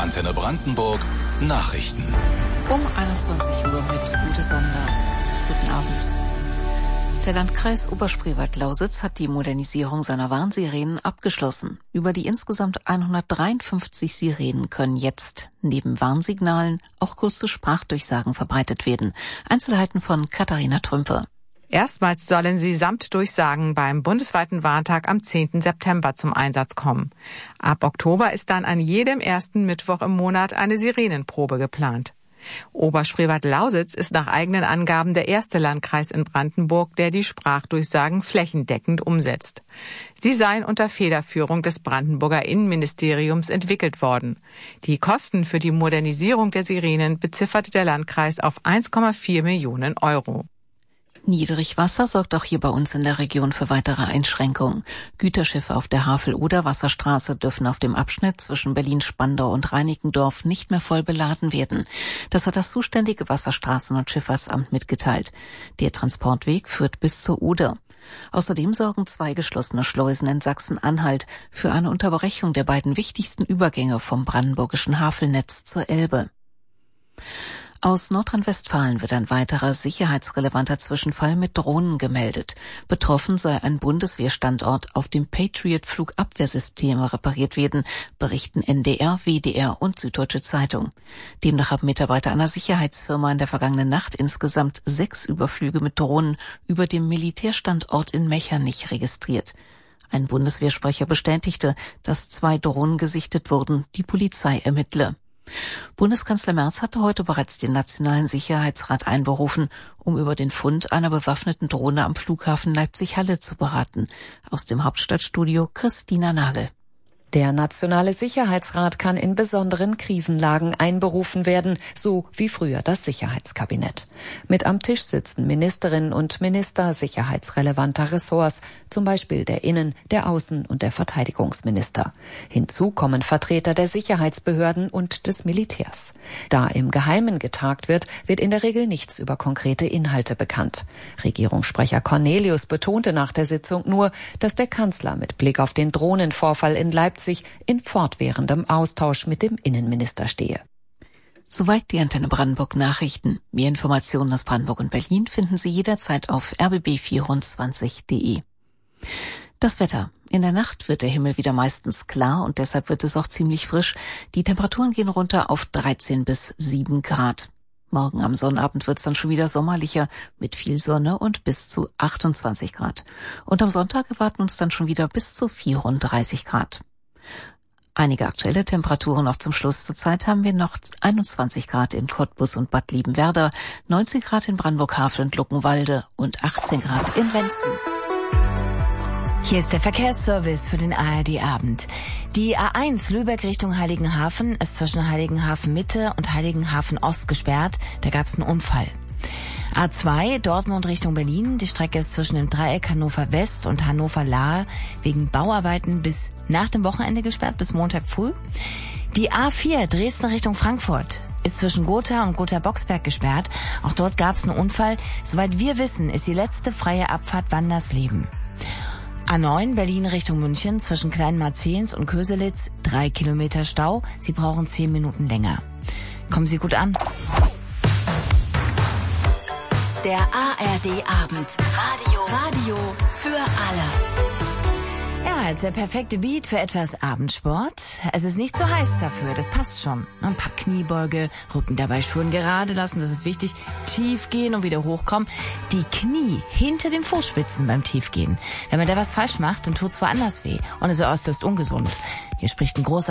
Antenne Brandenburg Nachrichten. Um 21 Uhr mit Ute Sander. Guten Abend. Der Landkreis Oberspreewald-Lausitz hat die Modernisierung seiner Warnsirenen abgeschlossen. Über die insgesamt 153 Sirenen können jetzt neben Warnsignalen auch kurze Sprachdurchsagen verbreitet werden. Einzelheiten von Katharina Trümpe. Erstmals sollen sie samt Durchsagen beim bundesweiten Warntag am 10. September zum Einsatz kommen. Ab Oktober ist dann an jedem ersten Mittwoch im Monat eine Sirenenprobe geplant. Oberspreewald-Lausitz ist nach eigenen Angaben der erste Landkreis in Brandenburg, der die Sprachdurchsagen flächendeckend umsetzt. Sie seien unter Federführung des Brandenburger Innenministeriums entwickelt worden. Die Kosten für die Modernisierung der Sirenen bezifferte der Landkreis auf 1,4 Millionen Euro. Niedrigwasser sorgt auch hier bei uns in der Region für weitere Einschränkungen. Güterschiffe auf der Havel-Oder-Wasserstraße dürfen auf dem Abschnitt zwischen Berlin-Spandau und Reinickendorf nicht mehr voll beladen werden. Das hat das zuständige Wasserstraßen- und Schifffahrtsamt mitgeteilt. Der Transportweg führt bis zur Oder. Außerdem sorgen 2 geschlossene Schleusen in Sachsen-Anhalt für eine Unterbrechung der beiden wichtigsten Übergänge vom brandenburgischen Havelnetz zur Elbe. Aus Nordrhein-Westfalen wird ein weiterer sicherheitsrelevanter Zwischenfall mit Drohnen gemeldet. Betroffen sei ein Bundeswehrstandort, auf dem Patriot-Flugabwehrsysteme repariert werden, berichten NDR, WDR und Süddeutsche Zeitung. Demnach haben Mitarbeiter einer Sicherheitsfirma in der vergangenen Nacht insgesamt 6 Überflüge mit Drohnen über dem Militärstandort in Mechernich registriert. Ein Bundeswehrsprecher bestätigte, dass 2 Drohnen gesichtet wurden, die Polizei ermittle. Bundeskanzler Merz hatte heute bereits den Nationalen Sicherheitsrat einberufen, um über den Fund einer bewaffneten Drohne am Flughafen Leipzig-Halle zu beraten. Aus dem Hauptstadtstudio Christina Nagel. Der Nationale Sicherheitsrat kann in besonderen Krisenlagen einberufen werden, so wie früher das Sicherheitskabinett. Mit am Tisch sitzen Ministerinnen und Minister sicherheitsrelevanter Ressorts, zum Beispiel der Innen-, der Außen- und der Verteidigungsminister. Hinzu kommen Vertreter der Sicherheitsbehörden und des Militärs. Da im Geheimen getagt wird, wird in der Regel nichts über konkrete Inhalte bekannt. Regierungssprecher Cornelius betonte nach der Sitzung nur, dass der Kanzler mit Blick auf den Drohnenvorfall in Leipzig in fortwährendem Austausch mit dem Innenminister stehe. Soweit die Antenne Brandenburg Nachrichten. Mehr Informationen aus Brandenburg und Berlin finden Sie jederzeit auf rbb24.de. Das Wetter. In der Nacht wird der Himmel wieder meistens klar und deshalb wird es auch ziemlich frisch. Die Temperaturen gehen runter auf 13 bis 7 Grad. Morgen am Sonnabend wird es dann schon wieder sommerlicher mit viel Sonne und bis zu 28 Grad. Und am Sonntag erwarten uns dann schon wieder bis zu 34 Grad. Einige aktuelle Temperaturen noch zum Schluss. Zurzeit haben wir noch 21 Grad in Cottbus und Bad Liebenwerda, 19 Grad in Brandenburg-Havel und Luckenwalde und 18 Grad in Lenzen. Hier ist der Verkehrsservice für den ARD-Abend. Die A1 Lübeck Richtung Heiligenhafen ist zwischen Heiligenhafen Mitte und Heiligenhafen Ost gesperrt. Da gab es einen Unfall. A2 Dortmund Richtung Berlin. Die Strecke ist zwischen dem Dreieck Hannover West und Hannover Lahr wegen Bauarbeiten bis nach dem Wochenende gesperrt, bis Montag früh. Die A4 Dresden Richtung Frankfurt ist zwischen Gotha und Gotha-Boxberg gesperrt. Auch dort gab es einen Unfall. Soweit wir wissen, ist die letzte freie Abfahrt Wandersleben. A9 Berlin Richtung München zwischen Kleinmarzehns und Köselitz 3 Kilometer Stau. Sie brauchen 10 Minuten länger. Kommen Sie gut an. Der ARD-Abend. Radio für alle. Ja, als der perfekte Beat für etwas Abendsport. Es ist nicht zu heiß dafür, das passt schon. Ein paar Kniebeuge, Rücken dabei schön gerade lassen, das ist wichtig. Tief gehen und wieder hochkommen. Die Knie hinter den Fußspitzen beim Tiefgehen. Wenn man da was falsch macht, dann tut's woanders weh und ist äußerst ungesund. Hier spricht ein großer